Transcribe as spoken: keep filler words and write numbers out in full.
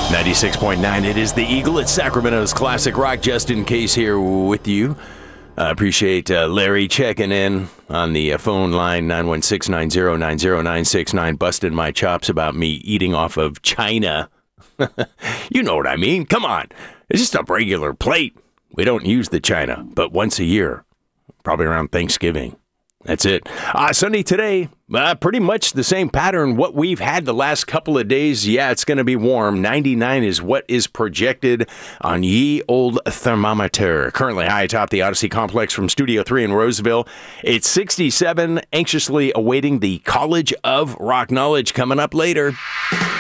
ninety-six point nine, it is the Eagle. It's Sacramento's Classic Rock. Justin Case here with you. I uh, appreciate uh, Larry checking in on the uh, phone line, nine one six, nine zero nine zero nine six nine, busting my chops about me eating off of China. You know what I mean. Come on. It's just a regular plate. We don't use the China, but once a year, probably around Thanksgiving. That's it. Uh, Sunday today, uh, pretty much the same pattern. What we've had the last couple of days, yeah, it's going to be warm. ninety-nine is what is projected on ye old thermometer. Currently high atop the Odyssey Complex from Studio three in Roseville. It's sixty-seven, anxiously awaiting the College of Rock Knowledge coming up later.